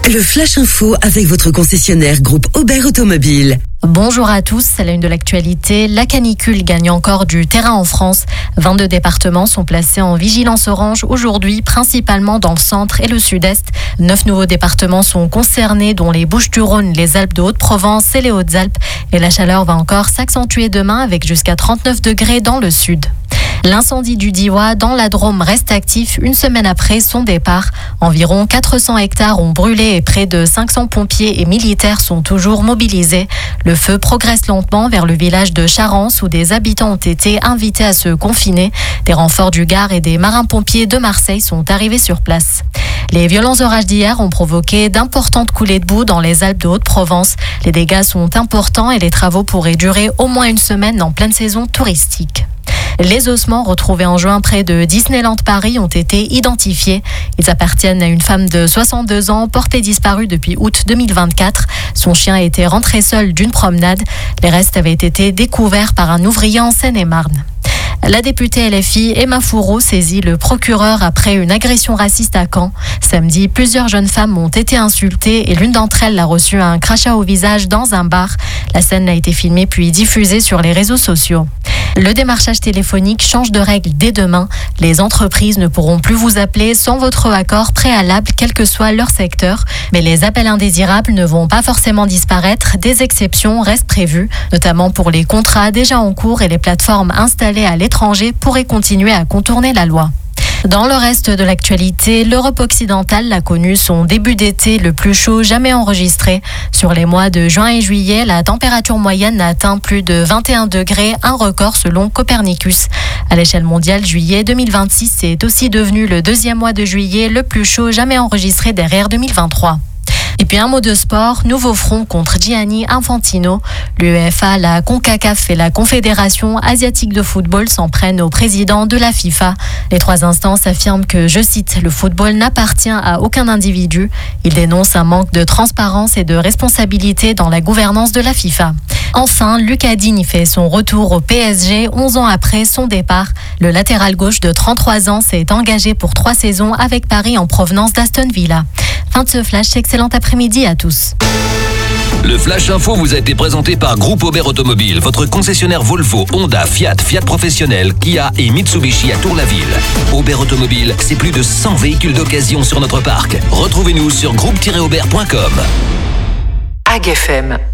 Le Flash Info avec votre concessionnaire groupe Aubert Automobile. Bonjour à tous, c'est la une de l'actualité. La canicule gagne encore du terrain en France. 22 départements sont placés en vigilance orange aujourd'hui, principalement dans le centre et le sud-est. 9 nouveaux départements sont concernés, dont les Bouches-du-Rhône, les Alpes de Haute-Provence et les Hautes-Alpes. Et la chaleur va encore s'accentuer demain avec jusqu'à 39 degrés dans le sud. L'incendie du Diois dans la Drôme reste actif une semaine après son départ. Environ 400 hectares ont brûlé et près de 500 pompiers et militaires sont toujours mobilisés. Le feu progresse lentement vers le village de Charence où des habitants ont été invités à se confiner. Des renforts du Gard et des marins-pompiers de Marseille sont arrivés sur place. Les violents orages d'hier ont provoqué d'importantes coulées de boue dans les Alpes de Haute-Provence. Les dégâts sont importants et les travaux pourraient durer au moins une semaine en pleine saison touristique. Les ossements retrouvés en juin près de Disneyland Paris ont été identifiés. Ils appartiennent à une femme de 62 ans portée disparue depuis août 2024. Son chien était rentré seul d'une promenade. Les restes avaient été découverts par un ouvrier en Seine-et-Marne. La députée LFI Emma Fourreau saisit le procureur après une agression raciste à Caen. Samedi, plusieurs jeunes femmes ont été insultées et l'une d'entre elles a reçu un crachat au visage dans un bar. La scène a été filmée puis diffusée sur les réseaux sociaux. Le démarchage téléphonique change de règle dès demain. Les entreprises ne pourront plus vous appeler sans votre accord préalable, quel que soit leur secteur. Mais les appels indésirables ne vont pas forcément disparaître. Des exceptions restent prévues, notamment pour les contrats déjà en cours et les plateformes installées à l'étranger pourraient continuer à contourner la loi. Dans le reste de l'actualité, l'Europe occidentale a connu son début d'été le plus chaud jamais enregistré. Sur les mois de juin et juillet, la température moyenne a atteint plus de 21 degrés, un record selon Copernicus. À l'échelle mondiale, juillet 2026 est aussi devenu le deuxième mois de juillet le plus chaud jamais enregistré derrière 2023. Et puis un mot de sport, nouveau front contre Gianni Infantino. L'UEFA, la CONCACAF et la Confédération asiatique de football s'en prennent au président de la FIFA. Les trois instances affirment que, je cite, le football n'appartient à aucun individu. Ils dénoncent un manque de transparence et de responsabilité dans la gouvernance de la FIFA. Enfin, Lucas Digne fait son retour au PSG 11 ans après son départ. Le latéral gauche de 33 ans s'est engagé pour 3 saisons avec Paris en provenance d'Aston Villa. Fin de ce flash, excellent après-midi à tous. Le Flash Info vous a été présenté par Groupe Aubert Automobile, votre concessionnaire Volvo, Honda, Fiat, Fiat Professionnel, Kia et Mitsubishi à Tour-la-Ville. Aubert Automobile, c'est plus de 100 véhicules d'occasion sur notre parc. Retrouvez-nous sur groupe-aubert.com. AGFM.